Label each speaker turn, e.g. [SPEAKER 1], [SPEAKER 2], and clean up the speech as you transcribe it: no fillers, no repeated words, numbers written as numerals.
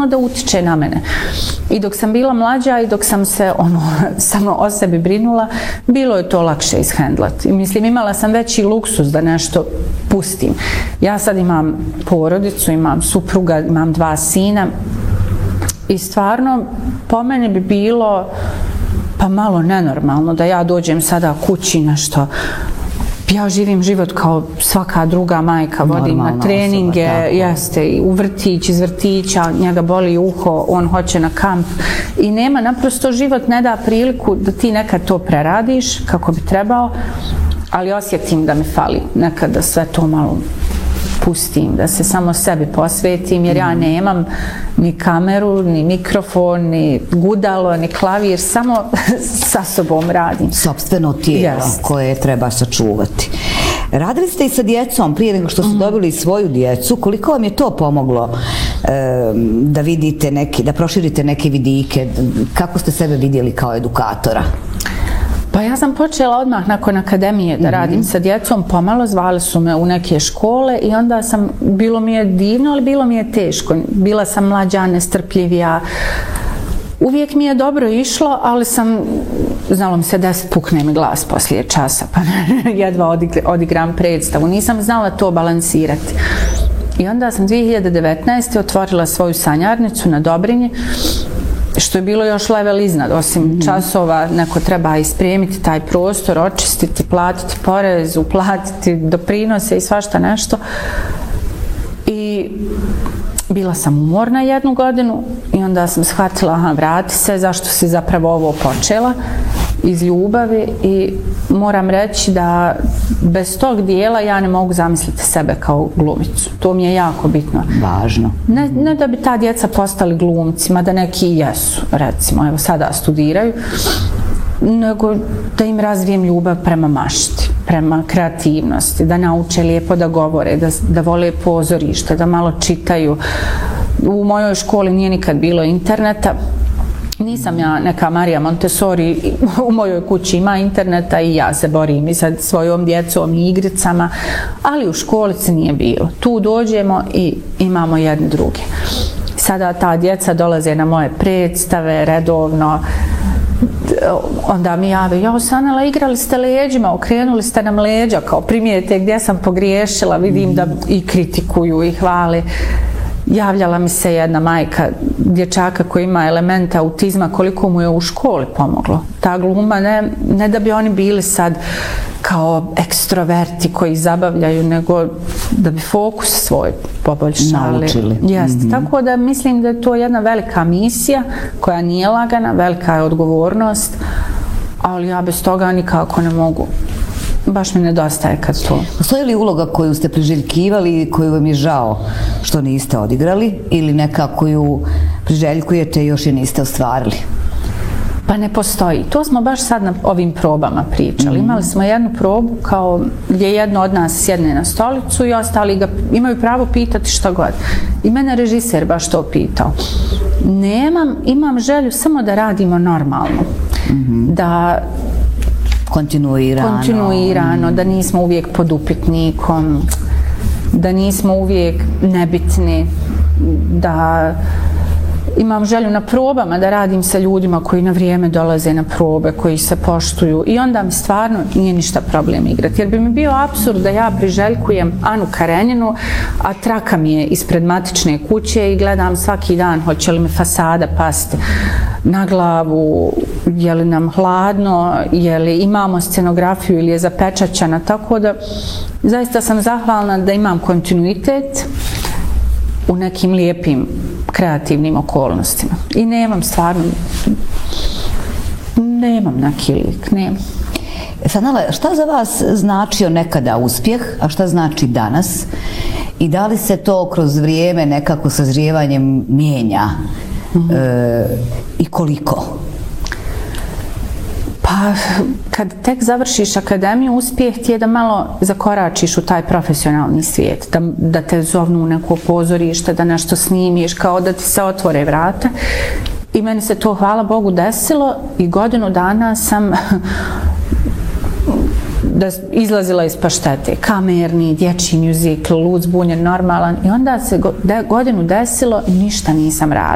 [SPEAKER 1] normalno da utiče na mene. I dok sam bila mlađa i dok sam se samo o sebi brinula, bilo je to lakše ishendlati. Mislim, imala sam veći luksus da nešto pustim. Ja sad imam porodicu, imam supruga, imam 2 sina i stvarno po meni bi bilo pa malo nenormalno da ja dođem sada kući nešto. Ja živim život kao svaka druga majka, vodim na treninge, jeste, i u vrtić, iz vrtića, njega boli uho, on hoće na kamp i nema, naprosto život ne da priliku da ti nekad to preradiš kako bi trebao, ali osjetim da mi fali nekad da sve to malo pustim, da se samo sebi posvetim, jer ja nemam ni kameru, ni mikrofon, ni gudalo, ni klavir, samo sa sobom radim.
[SPEAKER 2] Sopstveno tijelo koje treba sačuvati. Radili ste i sa djecom prije nego što ste dobili svoju djecu. Koliko vam je to pomoglo da vidite da proširite neke vidike? Kako ste sebe vidjeli kao edukatora?
[SPEAKER 1] Pa ja sam počela odmah nakon akademije da radim sa djecom, pomalo zvali su me u neke škole i onda bilo mi je divno, ali bilo mi je teško. Bila sam mlađa, nestrpljivija. Uvijek mi je dobro išlo, ali znalo mi se da pukne mi glas poslije časa, pa jedva odigram predstavu. Nisam znala to balansirati. I onda sam 2019. otvorila svoju sanjarnicu na Dobrinji, što je bilo još level iznad, osim časova, neko treba ispremiti taj prostor, očistiti, platiti porez, uplatiti doprinose i svašta nešto. I bila sam umorna 1 godinu i onda sam shvatila, vrati se, zašto si zapravo ovo počela, iz ljubavi, i moram reći da bez tog dijela ja ne mogu zamisliti sebe kao glumicu. To mi je jako bitno.
[SPEAKER 2] Važno.
[SPEAKER 1] Ne da bi ta djeca postali glumci, mada neki i jesu, recimo, evo sada studiraju, nego da im razvijem ljubav prema mašti, prema kreativnosti, da nauče lijepo da govore, da vole pozorište, da malo čitaju. U mojoj školi nije nikad bilo interneta. Nisam ja neka Marija Montessori, u mojoj kući ima interneta i ja se borim i sa svojom djecom i igricama, ali u školici nije bilo. Tu dođemo i imamo jedni druge. Sada ta djeca dolaze na moje predstave redovno, onda mi jave, Sanela, igrali ste leđima, okrenuli ste nam leđa, kao primijete gdje sam pogriješila, vidim da i kritikuju i hvale. Javljala mi se jedna majka dječaka koji ima elementa autizma, koliko mu je u školi pomoglo. Ta gluma, ne da bi oni bili sad kao ekstroverti koji zabavljaju, nego da bi fokus svoj poboljšali.
[SPEAKER 2] Naučili.
[SPEAKER 1] Jeste. Tako da mislim da je to jedna velika misija koja nije lagana, velika je odgovornost, ali ja bez toga nikako ne mogu. Baš mi nedostaje kad to.
[SPEAKER 2] Postoji li uloga koju ste priželjkivali i koju vam je žao što niste odigrali, ili neka koju priželjkujete i još je niste ostvarili?
[SPEAKER 1] Pa ne postoji. To smo baš sad na ovim probama pričali. Imali smo jednu probu kao gdje jedno od nas sjedne na stolicu i ostali ga imaju pravo pitati što god. I mene režiser baš to pitao. Imam želju samo da radimo normalno. Da kontinuirano, da nismo uvijek pod upitnikom, da nismo uvijek nebitni, da imam želju na probama da radim sa ljudima koji na vrijeme dolaze na probe, koji se poštuju, i onda mi stvarno nije ništa problem igrati. Jer bi mi bio apsurd da ja priželjkujem Anu Karenjinu, a traka mi je ispred matične kuće i gledam svaki dan hoće li mi fasada pasti na glavu, je li nam hladno, je li imamo scenografiju ili je zapečaćana, tako da zaista sam zahvalna da imam kontinuitet u nekim lijepim kreativnim okolnostima. I nemam neki lik, nemam.
[SPEAKER 2] Sanela, šta za vas značio nekada uspjeh, a šta znači danas? I da li se to kroz vrijeme nekako sazrijevanjem mijenja? I koliko?
[SPEAKER 1] Pa, kad tek završiš akademiju, uspjeh ti je da malo zakoračiš u taj profesionalni svijet, da te zovnu u neko pozorište, da nešto snimiš, kao da ti se otvore vrata. I meni se to, hvala Bogu, desilo i 1 godinu dana sam izlazila iz paštete. Kamerni, dječji mjuzikl, lud, zbunjen, normalan. I onda se 1 godinu desilo i ništa nisam radila.